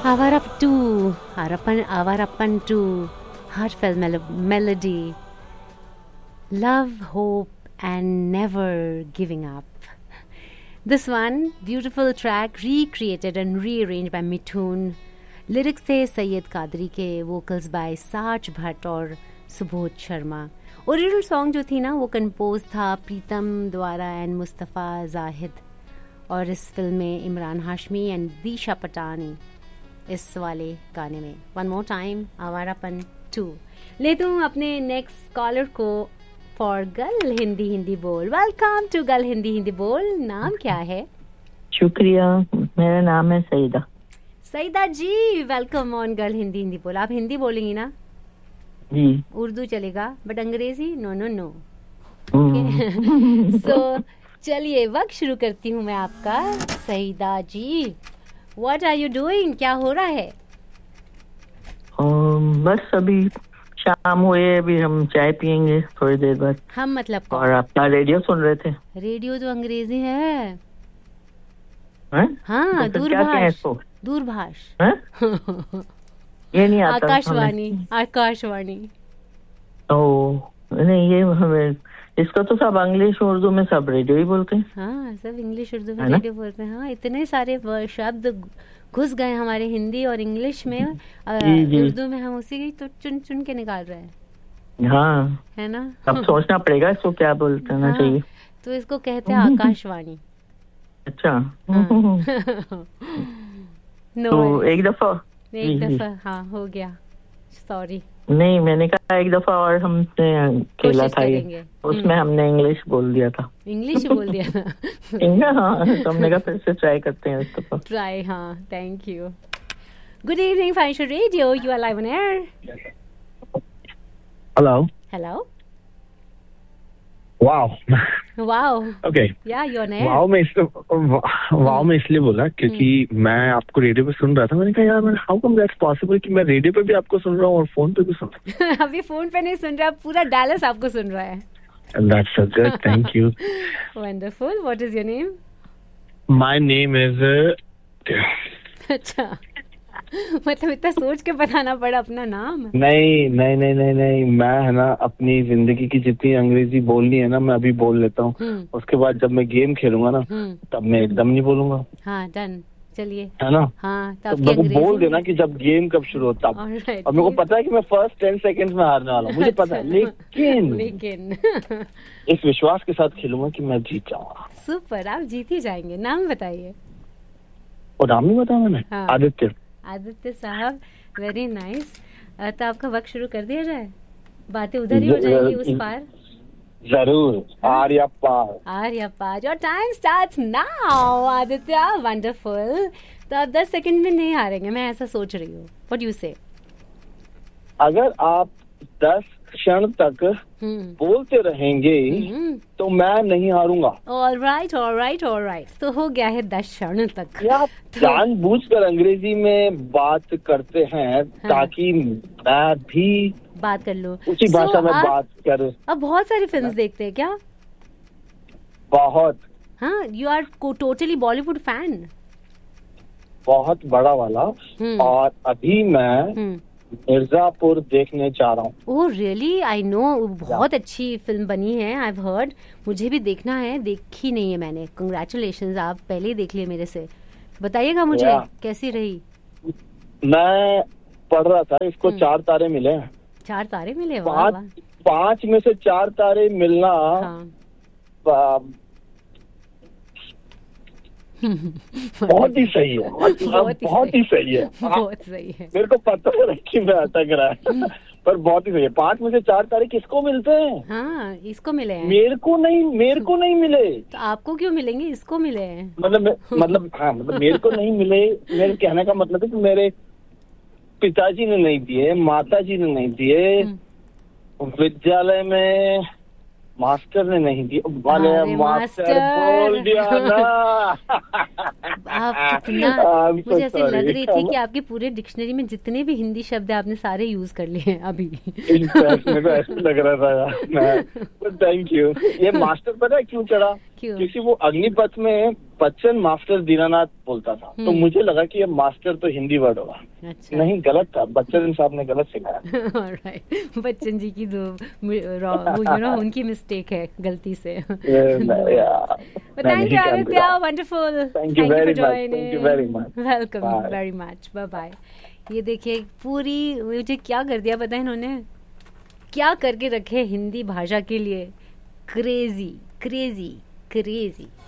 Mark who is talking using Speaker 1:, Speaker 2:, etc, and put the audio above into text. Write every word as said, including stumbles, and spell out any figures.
Speaker 1: Avarap two, Arapan, Avarapan two, heartfelt mel- melody, love, hope, and never giving up. This one, beautiful track, recreated and rearranged by Mithun. Lyrics थे सैयद कादरी के, vocals by साज भट्ट और Subodh Sharma. Original song जो थी ना वो compose था प्रीतम द्वारा एंड मुस्तफ़ा जाहिद, और इस फिल्म में इमरान हाशमी एंड दीशा पटानी इस वाले गाने में. One more time, Awarapan to. लेती हूँ अपने नेक्स्ट कॉलर को फॉर गल हिंदी हिंदी बोल. वेलकम टू गल हिंदी हिंदी बोल. नाम क्या है?
Speaker 2: शुक्रिया, मेरा नाम है सईदा.
Speaker 1: सईदा जी, वेलकम ऑन गल हिंदी हिंदी बोल. आप हिंदी बोलेंगी ना?
Speaker 2: जी.
Speaker 1: उर्दू चलेगा बट अंग्रेजी नो नो नो. सो चलिए वक्त शुरू करती हूँ मैं आपका. सईदा जी, व्हाट आर यू डूइंग? क्या हो रहा है?
Speaker 2: um, बस अभी शाम हुए, अभी हम चाय पियेंगे थोड़ी देर बाद.
Speaker 1: हम मतलब कौन?
Speaker 2: और आपका रेडियो सुन रहे थे.
Speaker 1: रेडियो तो अंग्रेजी है.
Speaker 2: है?
Speaker 1: हाँ,
Speaker 2: तो क्या कहें इसको?
Speaker 1: दूरभाष.
Speaker 2: ये नहीं आता.
Speaker 1: आकाशवाणी. आकाशवाणी.
Speaker 2: ओह नहीं, ये हमें इसको तो सब इंग्लिश उर्दू में सब रेडियो ही बोलते हैं.
Speaker 1: हाँ, सब इंग्लिश उर्दू में रेडियो बोलते हैं. हाँ, इतने सारे शब्द घुस गए हमारे हिंदी और इंग्लिश में. उर्दू में हम उसी की तो चुन चुन के निकाल रहे हैं.
Speaker 2: हाँ,
Speaker 1: है ना.
Speaker 2: अब सोचना पड़ेगा इसको क्या बोलते हैं. हाँ, चाहिए
Speaker 1: तो इसको कहते हैं आकाशवाणी.
Speaker 2: अच्छा.
Speaker 1: नो
Speaker 2: तो एक दफा
Speaker 1: एक दफा हाँ हो गया. सॉरी.
Speaker 2: नहीं, मैंने कहा एक दफा और हमने खेला था ये, उसमें हमने इंग्लिश बोल दिया था.
Speaker 1: इंग्लिश बोल दिया था.
Speaker 2: हाँ, तो हमने कहा फिर से ट्राई करते हैं इस दफा.
Speaker 1: ट्राई. हाँ, thank you. Good evening financial radio, you are live on air.
Speaker 3: Hello.
Speaker 1: Hello.
Speaker 3: Wow.
Speaker 1: Wow.
Speaker 3: Okay.
Speaker 1: या यू ऑन एयर.
Speaker 3: वाओ में इसलिए वाओ में इसलिए बोला क्योंकि मैं आपको रेडियो पे सुन रहा था. मैंने कहा यार, मैं हाउ कम दैट्स पॉसिबल कि मैं रेडियो पे भी आपको सुन रहा हूँ और फोन पे भी सुन रहा हूँ.
Speaker 1: अभी फोन पे नहीं सुन रहा, पूरा डैलस आपको सुन रहा है.
Speaker 3: That's so good. Thank you.
Speaker 1: Wonderful. What is your name?
Speaker 3: My name is.
Speaker 1: अच्छा, मतलब इतना सोच के बताना पड़ा अपना नाम.
Speaker 3: नहीं नहीं नहीं नहीं नहीं मैं है ना अपनी जिंदगी की जितनी अंग्रेजी बोलनी है ना मैं अभी बोल लेता हूँ. उसके बाद जब मैं गेम खेलूंगा ना तब मैं एकदम नहीं बोलूंगा.
Speaker 1: हाँ, डन. चलिए.
Speaker 3: है ना.
Speaker 1: हाँ,
Speaker 3: तब मेरे को बोल देना कि जब गेम कब शुरू होता है. और मेरे को पता है कि मैं फर्स्ट टेन सेकंड्स में हारने वाला हूँ, मुझे पता है. लेकिन
Speaker 1: लेकिन
Speaker 3: इस विश्वास के साथ खेलूंगा कि मैं जीत जाऊंगा.
Speaker 1: सुपर, आप जीत ही जाएंगे. नाम बताइए.
Speaker 3: और नाम नहीं बताया मैंने.
Speaker 1: हाँ.
Speaker 3: आदित्य.
Speaker 1: आदित्य साहब, वेरी नाइस. तो आपका वक्त शुरू कर दिया जाए. बातें उधर ही हो जाएगी उस पार.
Speaker 3: जरूर. आर्या पार.
Speaker 1: आर्या पार. Your time starts now Aditya. Wonderful. तो आप दस सेकंड में नहीं हारेंगे, मैं ऐसा सोच रही हूँ. व्हाट यू से?
Speaker 3: अगर आप दस क्षण तक बोलते रहेंगे तो मैं नहीं हारूंगा.
Speaker 1: All right all right all right. तो हो गया है दस क्षण तक.
Speaker 3: आप जानबूझकर अंग्रेजी में बात करते हैं. हाँ. ताकि मैं भी
Speaker 1: बात कर लो
Speaker 3: उसी भाषा so, में बात कर.
Speaker 1: अब बहुत सारी फिल्म्स देखते हैं क्या?
Speaker 3: बहुत.
Speaker 1: हाँ, you are totally Bollywood fan.
Speaker 3: बहुत बड़ा वाला. और अभी मैं मिर्जापुर देखने जा रहा हूँ.
Speaker 1: Oh really? आई नो, बहुत अच्छी फिल्म बनी है. I have heard. मुझे भी देखना है, देखी नहीं है मैंने. कंग्रेचुलेशंस, आप पहले ही देख लिए मेरे से. बताइएगा मुझे कैसी रही.
Speaker 3: मैं पढ़ रहा था, इसको चार तारे मिले हैं.
Speaker 1: चार तारे मिले?
Speaker 3: पाँच पाँच में से चार तारे मिलना. हाँ. बहुत ही सही है. बहुत, बहुत ही सही है.
Speaker 1: बहुत सही है.
Speaker 3: मेरे को पता है कि मैं अटक रहा है पर बहुत ही सही है. पाँच में से चार तारे किसको मिलते हैं?
Speaker 1: हाँ, इसको मिले हैं.
Speaker 3: मेरे को नहीं, मेरे को नहीं मिले.
Speaker 1: तो आपको क्यों मिलेंगे? इसको मिले हैं.
Speaker 3: मतलब मतलब हाँ मतलब मेरे को नहीं मिले. मेरे कहने का मतलब है कि मेरे पिताजी ने नहीं दिए, माताजी ने नहीं दिए, विद्यालय में मास्टर ने नहीं दिए. वाले मास्टर बोल दिया ना.
Speaker 1: आप कितना मुझे ऐसे लग रही थी कि आपके पूरे डिक्शनरी में जितने भी हिंदी शब्द आपने सारे यूज कर लिए हैं अभी.
Speaker 3: मेरे को ऐसा लग रहा था यार. Thank you. ये मास्टर पता है क्यों चढ़ा?
Speaker 1: क्यों?
Speaker 3: क्योंकि वो अग्निपथ में बच्चन मास्टर दीनानाथ बोलता था, तो मुझे लगा कि ये मास्टर तो हिंदी वर्ड होगा।
Speaker 1: अच्छा।
Speaker 3: नहीं, गलत था, बच्चन साहब ने गलत सिखाया।
Speaker 1: ऑलराइट, बच्चन जी की दो यू नो उनकी मिस्टेक है, गलती से। Thank you Aditya, wonderful,
Speaker 3: thank you very much, thank you very much,
Speaker 1: welcome very much, bye bye. ये देखिए पूरी मुझे क्या कर दिया पता है इन्होंने, क्या करके रखे हिंदी भाषा के लिए, क्रेजी क्रेजी क्रेजी।